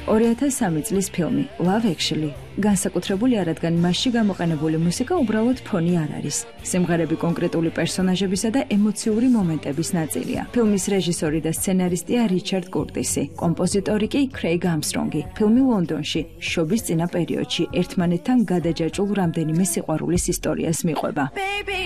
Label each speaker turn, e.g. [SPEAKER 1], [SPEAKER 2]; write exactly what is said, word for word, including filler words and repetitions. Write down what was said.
[SPEAKER 1] ორი ათას სამი წლის ფილმი Love Actually განსაკუთრებული არ, რადგან მასში გამოყენებული მუსიკა უბრალოდ ფონი არ არის. სიმღერები კონკრეტული პერსონაჟებისა და ემოციური მომენტების ნაწილია. ფილმის რეჟისორი და სცენარისტია რიჩარდ კურტისი, კომპოზიტორი კი კრეიგ ამსტრონგი. ფილმი ლონდონში, შობის წინა პერიოდში ერთმანეთთან გადაჯაჭულ რამდენიმე სიყვარულის ისტორიას მიყვება.